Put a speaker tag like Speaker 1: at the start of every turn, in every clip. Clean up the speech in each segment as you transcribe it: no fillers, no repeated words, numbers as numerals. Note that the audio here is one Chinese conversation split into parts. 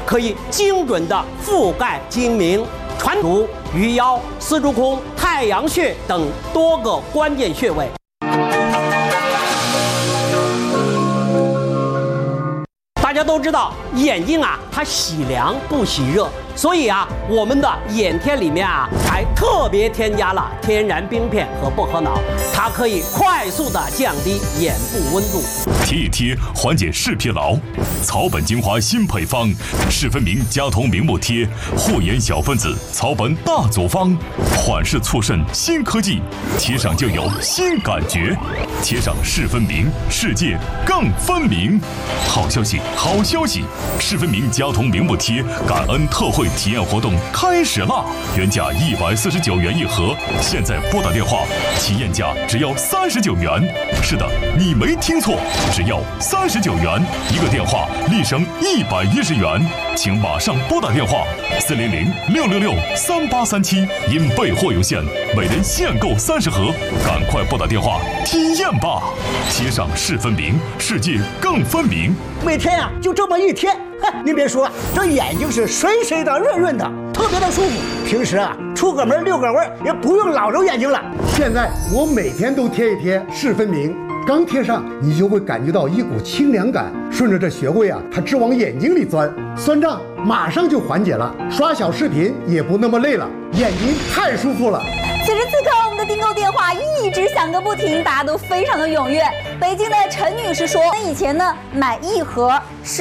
Speaker 1: 可以精准的覆盖睛明、传足、鱼腰、丝竹空、太阳穴等多个关键穴位。大家都知道，眼睛啊，它喜凉不喜热，所以啊，我们的眼贴里面啊，还特别添加了天然冰片和薄荷脑，它可以快速的降低眼部温度。
Speaker 2: 贴一贴，缓解视疲劳。草本精华新配方，视分明加瞳明目贴，护眼小分子，草本大组方，缓视促肾新科技，贴上就有新感觉，贴上视分明，世界更分明。好消息，好消息！视分明加瞳明目贴感恩特惠体验活动开始啦！原价149元一盒，现在拨打电话，体验价只要39元。是的，你没听错，只要39元一个电话，立省110元。请马上拨打电话400-666-3837，因备货有限，每人限购30盒，赶快拨打电话体验吧！贴上视分明，世界更分明。
Speaker 3: 每天啊，就这么一贴，您别说，这眼睛是水水的、润润的，特别的舒服。平时啊，出个门遛个弯也不用老揉眼睛了。
Speaker 4: 现在我每天都贴一贴视分明，刚贴上你就会感觉到一股清凉感，顺着这穴位啊，它直往眼睛里钻，酸胀马上就缓解了，刷小视频也不那么累了，眼睛太舒服了。
Speaker 5: 此时此刻，我们的订购电话一直响个不停，大家都非常的踊跃。北京的陈女士说，以前呢买一盒是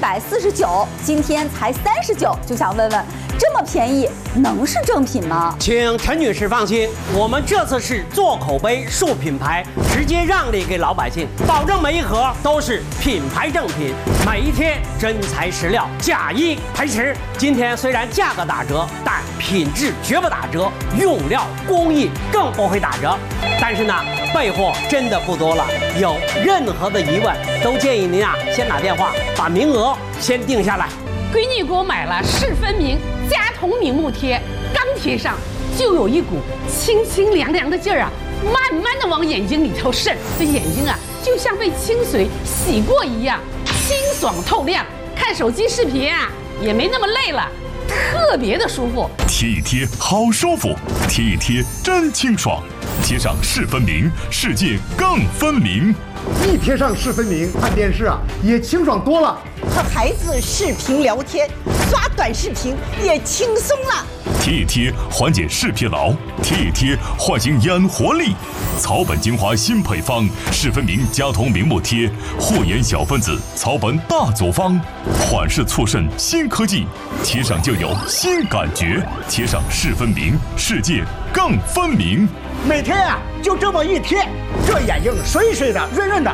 Speaker 5: 149，今天才39，就想问问，这么便宜能是正品吗？
Speaker 1: 请陈女士放心，我们这次是做口碑、树品牌，直接让利给老百姓，保证每一盒都是品牌正品，每一贴真材实料，假一赔十。今天虽然价格打折，但品质绝不打折，用料工艺更不会打折。但是呢，备货真的不多了，有任何的疑问，都建议您啊先打电话把名额先定下来。
Speaker 6: 闺女给我买了视分明加瞳明目贴，刚贴上就有一股清清凉凉的劲儿啊，慢慢的往眼睛里头渗，这眼睛啊就像被清水洗过一样，清爽透亮，看手机视频啊也没那么累了，特别的舒服。
Speaker 2: 贴一贴好舒服，贴一贴真清爽，贴上视分明，世界更分明。
Speaker 4: 一贴上视分明，看电视啊也清爽多了。
Speaker 7: 和孩子视频聊天、刷短视频也轻松了。
Speaker 2: 贴一贴缓解视疲劳，贴一贴唤醒眼活力。草本精华新配方，视分明加瞳明目贴，护眼小分子，草本大组方，缓视促肾新科技，贴上就有新感觉，贴上视分明，世界更分明。
Speaker 3: 每天啊，就这么一贴，这眼睛水水的、润润的。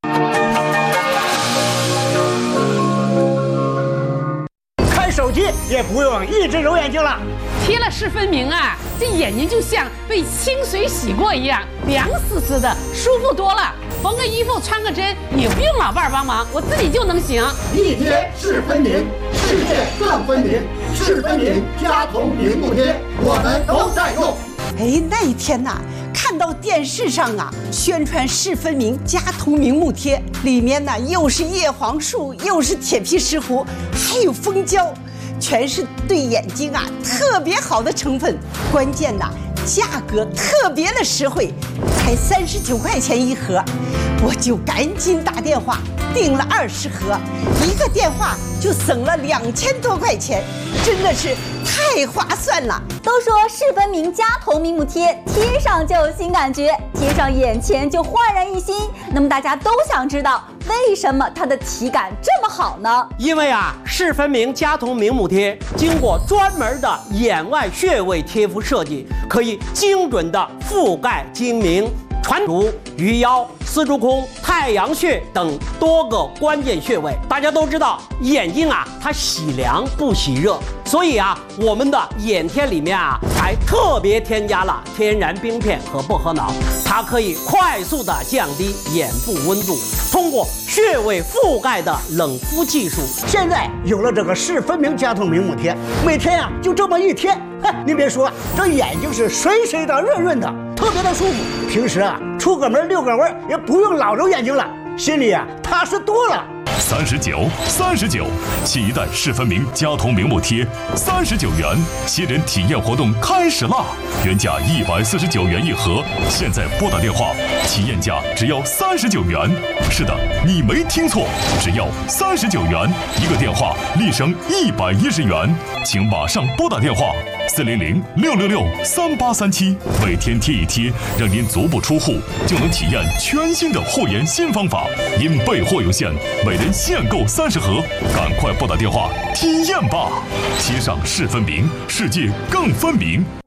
Speaker 3: 看手机也不用一直揉眼睛了。
Speaker 6: 贴了视分明啊，这眼睛就像被清水洗过一样，凉丝丝的，舒服多了。缝个衣服、穿个针也不用老伴儿帮忙，我自己就能行。
Speaker 4: 一贴视分明，世界更分明。视分明加瞳明目贴，我们都在用。
Speaker 7: 哎，那一天呐，看到电视上啊宣传视分明加瞳明目贴，里面呢又是叶黄素，又是铁皮石斛，还有蜂胶，全是对眼睛啊特别好的成分。关键呐，价格特别的实惠，才39块钱一盒，我就赶紧打电话订了20盒，一个电话就省了2000多块钱，真的是太划算了。
Speaker 5: 都说视分明加瞳明目贴，贴上就有新感觉，贴上眼前就焕然一新。那么大家都想知道，为什么它的体感这么好呢？
Speaker 1: 因为啊，视分明加瞳明目贴经过专门的眼外穴位贴敷设计，可以精准的覆盖睛明、传足、鱼腰、丝竹空、太阳穴等多个关键穴位。大家都知道，眼睛啊，它喜凉不喜热，所以啊，我们的眼贴里面啊，还特别添加了天然冰片和薄荷脑，它可以快速的降低眼部温度。通过穴位覆盖的冷敷技术，
Speaker 3: 现在有了这个视分明加瞳明目贴，每天啊就这么一贴，您别说，这眼睛是水水的、润润的，特别的舒服。平时啊，出个门遛个弯也不用老揉眼睛了，心里啊踏实多了。
Speaker 2: 39，新一代视分明家瞳明目贴39元，新人体验活动开始啦！原价149元一盒，现在拨打电话，体验价只要39元。是的，你没听错，只要39元一个电话，立省110元，请马上拨打电话400-666-3837，每天贴一贴，让您足不出户就能体验全新的护眼新方法。因备货有限，每人限购30盒，赶快拨打电话体验吧！贴上视分明，世界更分明。